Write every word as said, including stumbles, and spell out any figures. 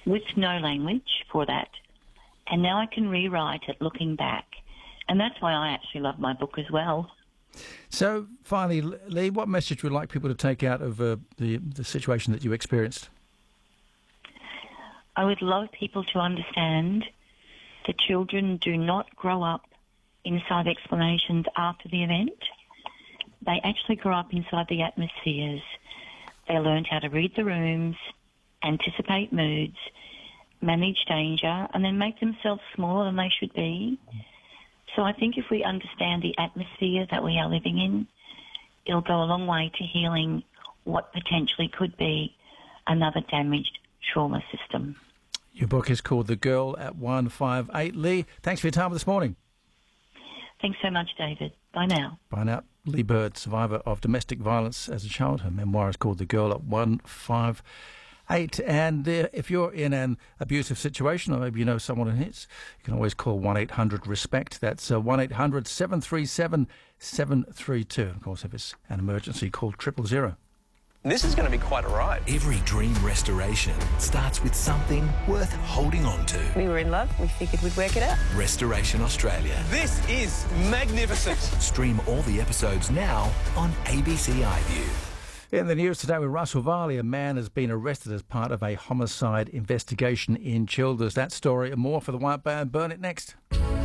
with no language for that. And now I can rewrite it looking back. And that's why I actually love my book as well. So, finally, Lee, what message would you like people to take out of uh, the, the situation that you experienced? I would love people to understand that children do not grow up inside explanations after the event. They actually grow up inside the atmospheres. They learn how to read the rooms, anticipate moods, manage danger, and then make themselves smaller than they should be. So I think if we understand the atmosphere that we are living in, it'll go a long way to healing what potentially could be another damaged trauma system. Your book is called The Girl at one five eight. Lee, thanks for your time this morning. Thanks so much, David. Bye now. Bye now. Lee Bird, survivor of domestic violence as a child. Her memoir is called The Girl at one five eight. And uh, if you're in an abusive situation, or maybe you know someone in it, you can always call one eight hundred RESPECT. That's uh, one eight hundred seven three seven seven three two. Of course, if it's an emergency, call triple zero. This is going to be quite a ride. Every dream restoration starts with something worth holding on to. We were in love. We figured we'd work it out. Restoration Australia. This is magnificent. Stream all the episodes now on A B C iView. In the news today with Russell Varley, a man has been arrested as part of a homicide investigation in Childers. That story and more for the White Band. Burn it next.